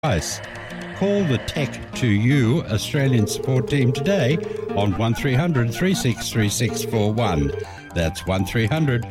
price. Call the Tech to You Australian support team today on 1300 363641. That's 1300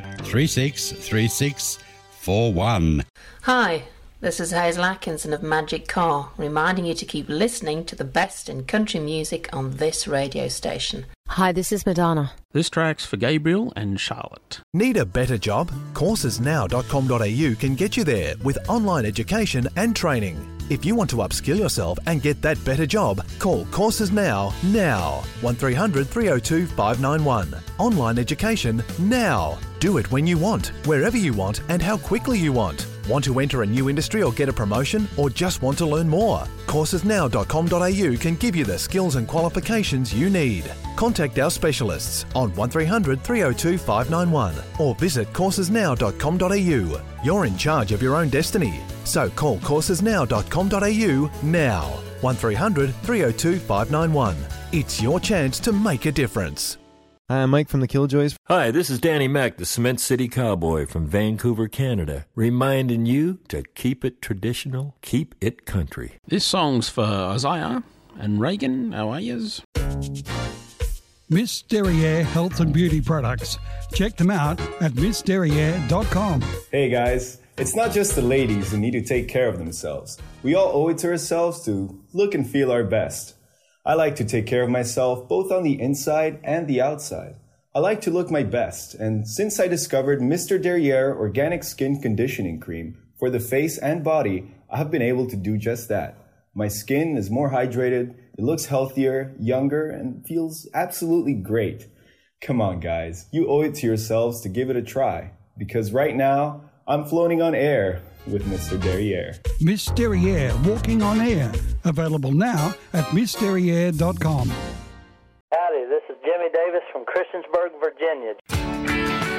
363641. Hi, this is Hazel Atkinson of Magic Car, reminding you to keep listening to the best in country music on this radio station. Hi, this is Madonna. This track's for Gabriel and Charlotte. Need a better job? Coursesnow.com.au can get you there with online education and training. If you want to upskill yourself and get that better job, call Courses now. 1300 302 591. Online education now. Do it when you want, wherever you want and how quickly you want. Want to enter a new industry or get a promotion, or just want to learn more? Coursesnow.com.au can give you the skills and qualifications you need. Contact our specialists on 1300 302 591 or visit coursesnow.com.au. You're in charge of your own destiny. So call coursesnow.com.au now. 1300 302 591. It's your chance to make a difference. Hi, I'm Mike from the Killjoys. Hi, this is Danny Mac, the Cement City Cowboy from Vancouver, Canada, reminding you to keep it traditional, keep it country. This song's for Isaiah and Reagan. How are yous? Miss Derriere Health and Beauty Products. Check them out at missderriere.com. Hey guys, it's not just the ladies who need to take care of themselves. We all owe it to ourselves to look and feel our best. I like to take care of myself both on the inside and the outside. I like to look my best, and since I discovered Mr. Derriere Organic Skin Conditioning Cream for the face and body, I have been able to do just that. My skin is more hydrated, it looks healthier, younger, and feels absolutely great. Come on guys, you owe it to yourselves to give it a try, because right now, I'm floating on air with Mr. Derriere. Miss Derriere Walking on Air. Available now at missderriere.com. Howdy, this is Jimmy Davis from Christiansburg, Virginia.